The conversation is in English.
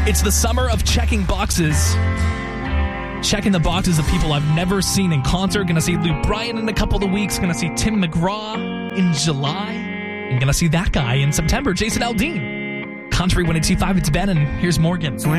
It's the summer of checking boxes. Checking the boxes of people I've never seen in concert. Gonna see Luke Bryan in a couple of weeks. Gonna see Tim McGraw in July. And gonna see that guy in September, Jason Aldean. Country 102.5, it's Ben, and here's Morgan.